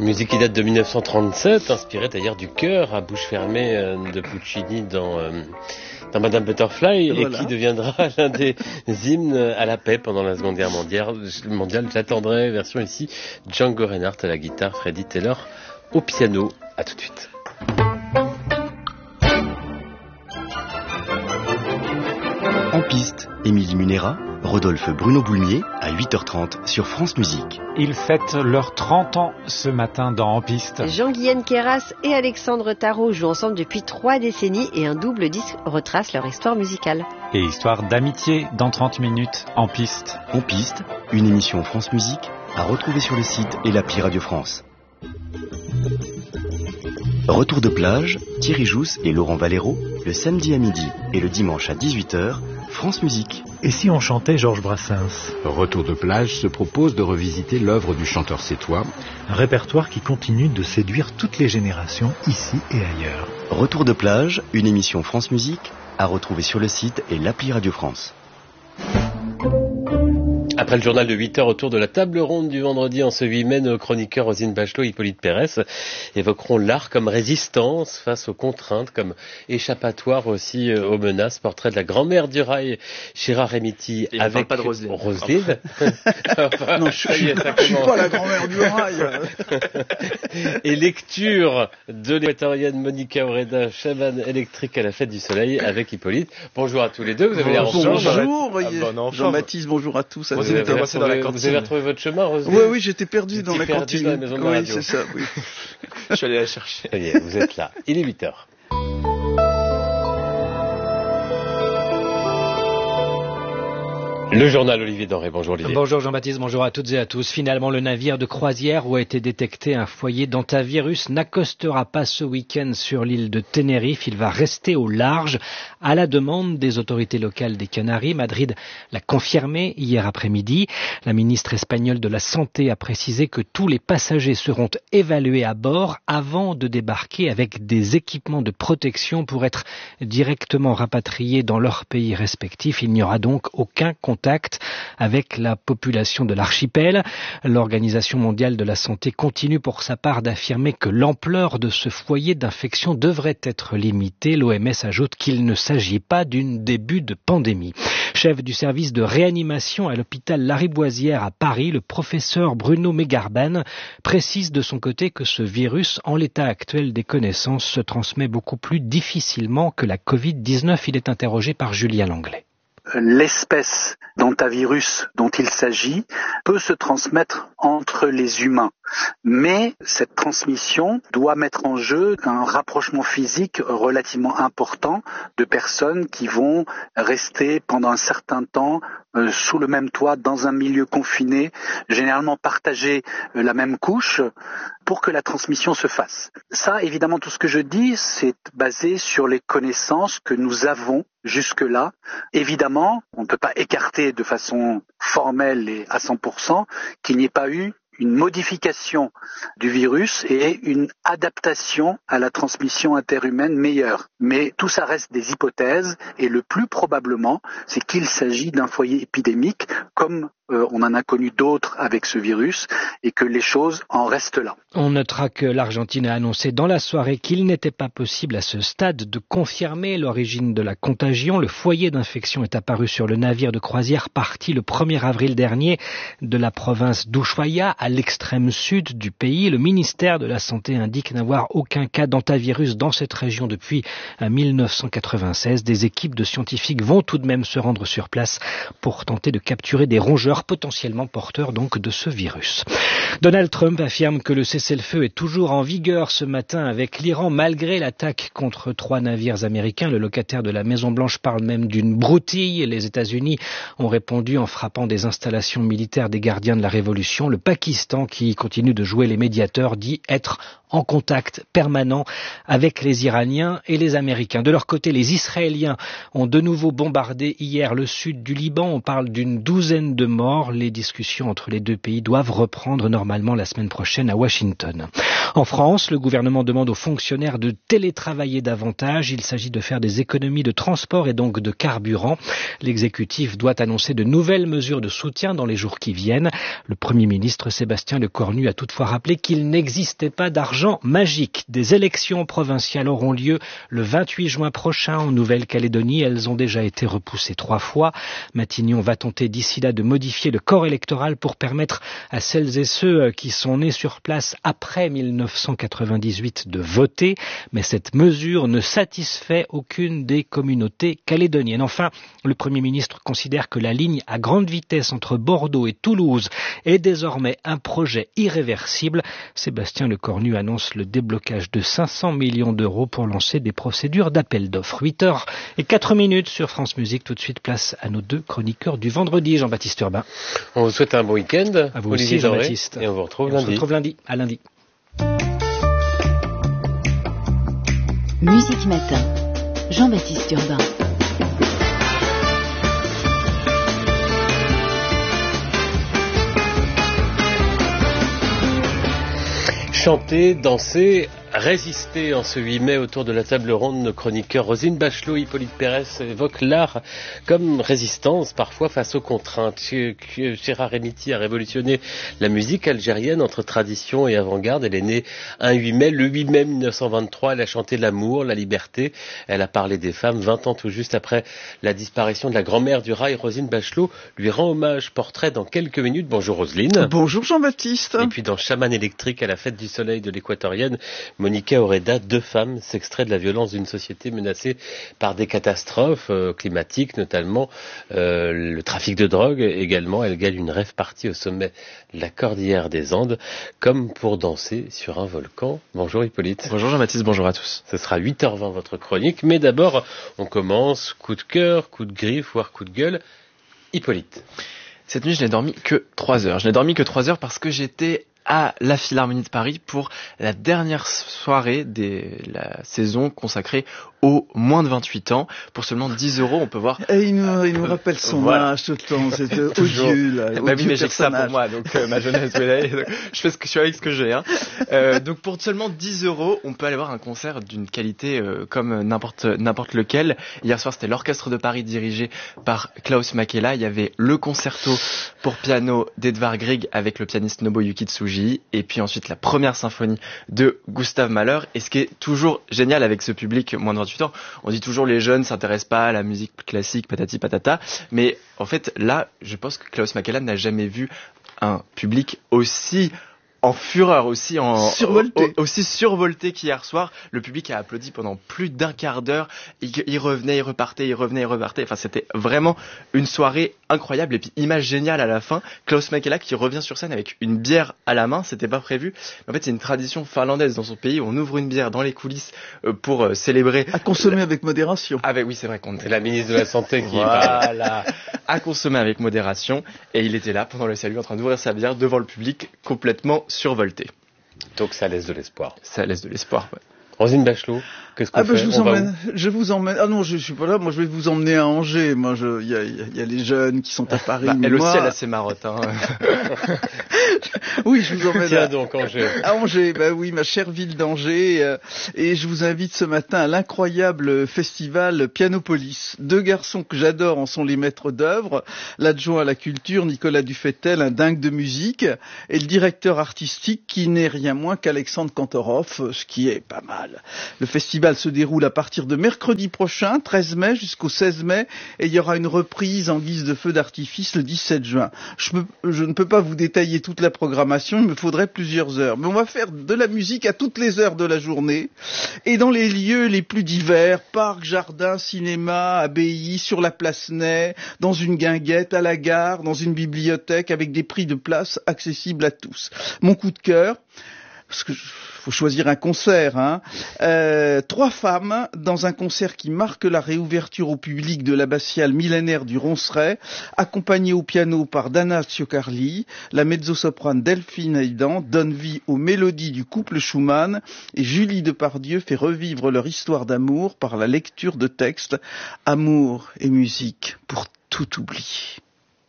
Musique qui date de 1937, inspirée d'ailleurs du chœur à bouche fermée de Puccini dans Madame Butterfly, voilà. Et qui deviendra l'un des hymnes à la paix pendant la Seconde Guerre mondiale. J'attendrai, version ici, Django Reinhardt à la guitare, Freddie Taylor au piano. À tout de suite. En piste, Émilie Munera, Rodolphe Bruno Boulmier à 8h30 sur France Musique. Ils fêtent leurs 30 ans ce matin dans En piste. Jean-Guyen Queyras et Alexandre Tarot jouent ensemble depuis 3 décennies et un double disque retrace leur histoire musicale. Et histoire d'amitié dans 30 minutes En piste. En piste, une émission France Musique à retrouver sur le site et l'appli Radio France. Retour de plage, Thierry Jousse et Laurent Valero, le samedi à midi et le dimanche à 18h, France Musique. Et si on chantait Georges Brassens ? Retour de plage se propose de revisiter l'œuvre du chanteur sétois. Un répertoire qui continue de séduire toutes les générations, ici et ailleurs. Retour de plage, une émission France Musique à retrouver sur le site et l'appli Radio France. Après le journal de 8h, autour de la table ronde du vendredi en ce 8 mai, nos chroniqueurs Rosine Bachelot et Hippolyte Pérès évoqueront l'art comme résistance face aux contraintes, comme échappatoire aussi aux menaces. Portrait de la grand-mère du rail, Chira Remiti, avec pas de Roselyne. Roselyne. Enfin, non, je suis pas la grand-mère du rail. Et lecture de l'équatorienne Monica Oreda, chamane électrique à la fête du soleil, avec Hippolyte. Bonjour à tous les deux, vous avez l'air en forme. Bonjour, Jean-Baptiste, bonjour à tous. Vous avez retrouvé votre chemin, Roselyne ? Oui, j'étais perdu dans la cantine. Dans la maison de la radio. Oui, c'est ça, oui. Je suis allé la chercher. Ça y est, vous êtes là. Il est 8h. Le journal Olivier Denré, bonjour Olivier. Bonjour Jean-Baptiste, bonjour à toutes et à tous. Finalement, le navire de croisière où a été détecté un foyer d'hantavirus n'accostera pas ce week-end sur l'île de Tenerife. Il va rester au large à la demande des autorités locales des Canaries. Madrid l'a confirmé hier après-midi. La ministre espagnole de la Santé a précisé que tous les passagers seront évalués à bord avant de débarquer avec des équipements de protection pour être directement rapatriés dans leur pays respectif. Il n'y aura donc aucun contact avec la population de l'archipel. L'Organisation mondiale de la santé continue pour sa part d'affirmer que l'ampleur de ce foyer d'infection devrait être limitée. L'OMS ajoute qu'il ne s'agit pas d'un début de pandémie. Chef du service de réanimation à l'hôpital Lariboisière à Paris, le professeur Bruno Megarban précise de son côté que ce virus, en l'état actuel des connaissances, se transmet beaucoup plus difficilement que la Covid-19. Il est interrogé par Julien Langlais. L'espèce d'hantavirus dont il s'agit peut se transmettre entre les humains. Mais cette transmission doit mettre en jeu un rapprochement physique relativement important de personnes qui vont rester pendant un certain temps sous le même toit, dans un milieu confiné, généralement partager la même couche pour que la transmission se fasse. Ça, évidemment, tout ce que je dis, c'est basé sur les connaissances que nous avons jusque-là. Évidemment, on ne peut pas écarter de façon formelle et à 100% qu'il n'y ait pas eu une modification du virus et une adaptation à la transmission interhumaine meilleure. Mais tout ça reste des hypothèses et le plus probablement, c'est qu'il s'agit d'un foyer épidémique comme on en a connu d'autres avec ce virus et que les choses en restent là. On notera que l'Argentine a annoncé dans la soirée qu'il n'était pas possible à ce stade de confirmer l'origine de la contagion. Le foyer d'infection est apparu sur le navire de croisière parti le 1er avril dernier de la province d'Ushuaia à l'extrême sud du pays. Le ministère de la Santé indique n'avoir aucun cas d'hantavirus dans cette région depuis 1996. Des équipes de scientifiques vont tout de même se rendre sur place pour tenter de capturer des rongeurs potentiellement porteurs donc de ce virus. Donald Trump affirme que le cessez-le-feu est toujours en vigueur ce matin avec l'Iran malgré l'attaque contre 3 navires américains. Le locataire de la Maison-Blanche parle même d'une broutille. Les États-Unis ont répondu en frappant des installations militaires des gardiens de la Révolution. Le Pakistan, qui continue de jouer les médiateurs, dit être en contact permanent avec les Iraniens et les Américains. De leur côté, les Israéliens ont de nouveau bombardé hier le sud du Liban. On parle d'une douzaine de morts. Les discussions entre les deux pays doivent reprendre normalement la semaine prochaine à Washington. En France, le gouvernement demande aux fonctionnaires de télétravailler davantage. Il s'agit de faire des économies de transport et donc de carburant. L'exécutif doit annoncer de nouvelles mesures de soutien dans les jours qui viennent. Le Premier ministre Sébastien Lecornu a toutefois rappelé qu'il n'existait pas d'argent magique. Des élections provinciales auront lieu le 28 juin prochain en Nouvelle-Calédonie. Elles ont déjà été repoussées 3 fois. Matignon va tenter d'ici là de modifier le corps électoral pour permettre à celles et ceux qui sont nés sur place après 1998 de voter. Mais cette mesure ne satisfait aucune des communautés calédoniennes. Enfin, le Premier ministre considère que la ligne à grande vitesse entre Bordeaux et Toulouse est désormais un projet irréversible. Sébastien Lecornu annonce le déblocage de 500 millions d'euros pour lancer des procédures d'appel d'offres. 8h04 sur France Musique. Tout de suite, place à nos 2 chroniqueurs du vendredi. Jean-Baptiste Urbain. On vous souhaite un bon week-end. À vous aussi, Jean-Baptiste. Et on vous retrouve lundi. À lundi. Musique Matin. Jean-Baptiste Urbain. Chanter, danser, résister en ce 8 mai autour de la table ronde. Nos chroniqueurs Roselyne Bachelot, Hippolyte Pérez évoquent l'art comme résistance parfois face aux contraintes. Gérard Remiti a révolutionné la musique algérienne entre tradition et avant-garde. Elle est née un 8 mai, le 8 mai 1923. Elle a chanté l'amour, la liberté. Elle a parlé des femmes 20 ans tout juste après la disparition de la grand-mère du rail. Roselyne Bachelot lui rend hommage. Portrait dans quelques minutes. Bonjour Roselyne. Bonjour Jean-Baptiste. Et puis dans Chaman électrique à la fête du soleil de l'équatorienne, Monica Oreda, 2 femmes s'extraient de la violence d'une société menacée par des catastrophes climatiques, notamment le trafic de drogue également. Elles gagnent une rêve partie au sommet de la Cordillère des Andes, comme pour danser sur un volcan. Bonjour Hippolyte. Bonjour Jean-Baptiste, bonjour à tous. Ce sera 8h20 votre chronique, mais d'abord on commence coup de cœur, coup de griffe, voire coup de gueule. Hippolyte. Cette nuit je n'ai dormi que 3 heures. Je n'ai dormi que 3 heures parce que j'étais à la Philharmonie de Paris pour la dernière soirée de la saison consacrée aux moins de 28 ans. Pour seulement 10 €, on peut voir... Et il nous rappelle son âge tout le temps, c'est odieux, là. Bah oui, mais j'ai que ça pour moi, donc ma jeunesse, je fais je suis avec ce que j'ai. Donc pour seulement 10 €, on peut aller voir un concert d'une qualité comme n'importe lequel. Hier soir, c'était l'Orchestre de Paris dirigé par Klaus Makela. Il y avait le concerto pour piano d'Edvard Grieg avec le pianiste Nobuyuki Tsuji, et puis ensuite la première symphonie de Gustave Mahler. Et ce qui est toujours génial avec ce public moins de 28 ans, on dit toujours les jeunes s'intéressent pas à la musique classique, patati patata, mais en fait là, je pense que Klaus Makela n'a jamais vu un public aussi en fureur, aussi survolté qu'hier soir. Le public a applaudi pendant plus d'1 quart d'heure. Il revenait, il repartait. Enfin, c'était vraiment une soirée incroyable. Et puis, image géniale à la fin. Klaus Makela qui revient sur scène avec une bière à la main. C'était pas prévu. Mais en fait, c'est une tradition finlandaise dans son pays. On ouvre une bière dans les coulisses pour célébrer. À consommer avec modération. Ah ben oui, c'est vrai c'est la ministre de la Santé qui voilà. À consommer avec modération. Et il était là pendant le salut en train d'ouvrir sa bière devant le public complètement survolté. Donc ça laisse de l'espoir. Ça laisse de l'espoir, ouais. Roselyne Bachelot, qu'est-ce qu'on fait? Je vous emmène. Ah non, je suis pas là. Moi, je vais vous emmener à Angers. Moi, il y a les jeunes qui sont à Paris. Elle aussi, elle a ses marottes. Hein. Oui, je vous emmène. Tiens donc Angers. À Angers, bah oui, ma chère ville d'Angers. Et je vous invite ce matin à l'incroyable festival Pianopolis. 2 garçons que j'adore en sont les maîtres d'œuvre. L'adjoint à la culture, Nicolas Dufetel, un dingue de musique, et le directeur artistique qui n'est rien moins qu'Alexandre Kantorov, ce qui est pas mal. Le festival se déroule à partir de mercredi prochain, 13 mai jusqu'au 16 mai, et il y aura une reprise en guise de feu d'artifice le 17 juin. Je ne peux pas vous détailler toute la programmation, il me faudrait plusieurs heures. Mais on va faire de la musique à toutes les heures de la journée, et dans les lieux les plus divers, parcs, jardins, cinéma, abbayes, sur la place Ney, dans une guinguette, à la gare, dans une bibliothèque, avec des prix de place accessibles à tous. Mon coup de cœur, parce que faut choisir un concert, hein. 3 femmes dans un concert qui marque la réouverture au public de l'abbatiale millénaire du Ronceret, accompagnées au piano par Dana Ciocarli. La mezzo-soprane Delphine Aidan donne vie aux mélodies du couple Schumann et Julie Depardieu fait revivre leur histoire d'amour par la lecture de textes. Amour et musique pour tout oublier.